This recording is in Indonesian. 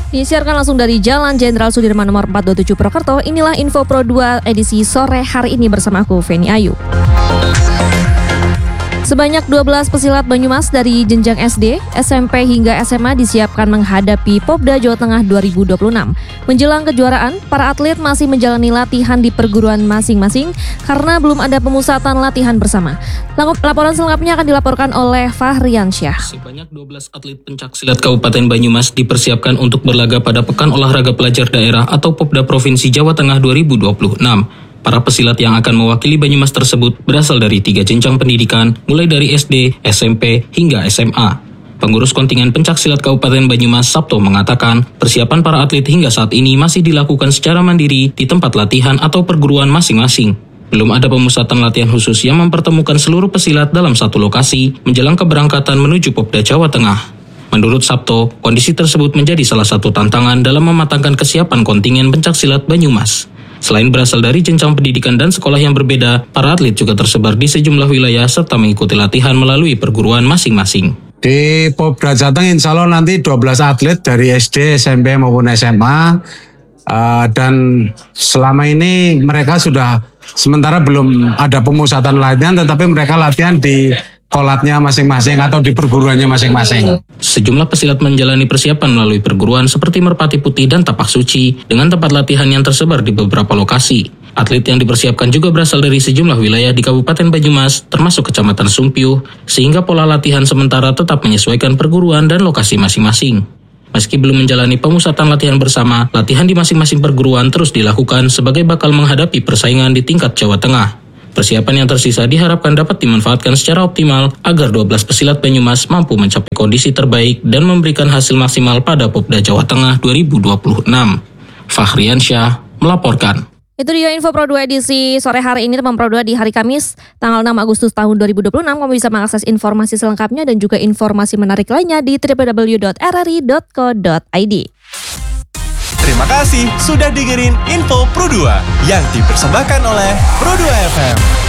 Disiarkan langsung dari Jalan Jenderal Sudirman nomor 427 Purwokerto. Inilah Info Pro 2 edisi sore hari ini bersama aku, Feni Ayu. Sebanyak 12 pesilat Banyumas dari jenjang SD, SMP hingga SMA disiapkan menghadapi Popda Jawa Tengah 2026. Menjelang kejuaraan, para atlet masih menjalani latihan di perguruan masing-masing karena belum ada pemusatan latihan bersama. Laporan selengkapnya akan dilaporkan oleh Fahriansyah. Sebanyak 12 atlet pencaksilat Kabupaten Banyumas dipersiapkan untuk berlaga pada Pekan Olahraga Pelajar Daerah atau Popda Provinsi Jawa Tengah 2026. Para pesilat yang akan mewakili Banyumas tersebut berasal dari 3 jenjang pendidikan, mulai dari SD, SMP, hingga SMA. Pengurus kontingen pencaksilat Kabupaten Banyumas, Sabto, mengatakan persiapan para atlet hingga saat ini masih dilakukan secara mandiri di tempat latihan atau perguruan masing-masing. Belum ada pemusatan latihan khusus yang mempertemukan seluruh pesilat dalam satu lokasi menjelang keberangkatan menuju Popda Jawa Tengah. Menurut Sabto, kondisi tersebut menjadi salah satu tantangan dalam mematangkan kesiapan kontingen pencaksilat Banyumas. Selain berasal dari jenjang pendidikan dan sekolah yang berbeda, para atlet juga tersebar di sejumlah wilayah serta mengikuti latihan melalui perguruan masing-masing. Di Popda Jateng insya Allah nanti 12 atlet dari SD, SMP maupun SMA. Dan selama ini mereka sudah sementara belum ada pemusatan latihan, tetapi mereka latihan di kolatnya masing-masing atau di perguruannya masing-masing. Sejumlah pesilat menjalani persiapan melalui perguruan seperti Merpati Putih dan Tapak Suci dengan tempat latihan yang tersebar di beberapa lokasi. Atlet yang dipersiapkan juga berasal dari sejumlah wilayah di Kabupaten Banyumas, termasuk Kecamatan Sumpiuh, sehingga pola latihan sementara tetap menyesuaikan perguruan dan lokasi masing-masing. Meski belum menjalani pemusatan latihan bersama, latihan di masing-masing perguruan terus dilakukan sebagai bakal menghadapi persaingan di tingkat Jawa Tengah. Persiapan yang tersisa diharapkan dapat dimanfaatkan secara optimal agar 12 pesilat Banyumas mampu mencapai kondisi terbaik dan memberikan hasil maksimal pada Popda Jawa Tengah 2026. Fahriansyah melaporkan. Itu dia Info Pro 2 edisi sore hari ini, teman Pro 2 di hari Kamis, tanggal 6 Agustus tahun 2026. Kamu bisa mengakses informasi selengkapnya dan juga informasi menarik lainnya di www.rri.co.id. Terima kasih sudah dengerin Info Pro 2 yang dipersembahkan oleh Pro 2 FM.